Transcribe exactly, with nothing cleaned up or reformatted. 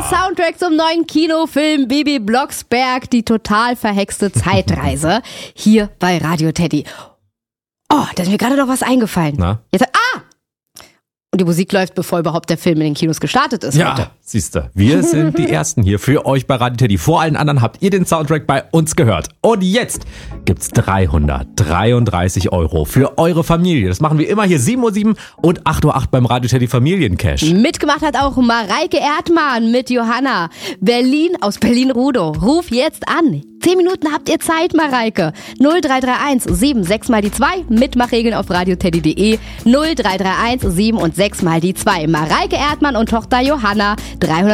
Soundtrack zum neuen Kinofilm Bibi Blocksberg, die total verhexte Zeitreise, hier bei Radio Teddy. Oh, da ist mir gerade noch was eingefallen. Na? Jetzt, ah! Und die Musik läuft, bevor überhaupt der Film in den Kinos gestartet ist. Ja, heute. siehste, wir sind die Ersten hier für euch bei Radio Teddy. Vor allen anderen habt ihr den Soundtrack bei uns gehört. Und jetzt gibt's dreihundertdreiunddreißig Euro für eure Familie. Das machen wir immer hier sieben Uhr sieben und acht Uhr acht beim Radio Teddy Familiencash. Mitgemacht hat auch Mareike Erdmann mit Johanna. Berlin aus Berlin-Rudow. Ruf jetzt an. Zehn Minuten habt ihr Zeit, Mareike. null drei drei eins sieben sechs mal die zwei. Mitmachregeln auf radioteddy punkt de. null drei drei eins sieben und sechs mal die zwei. Mareike Erdmann und Tochter Johanna. dreihundert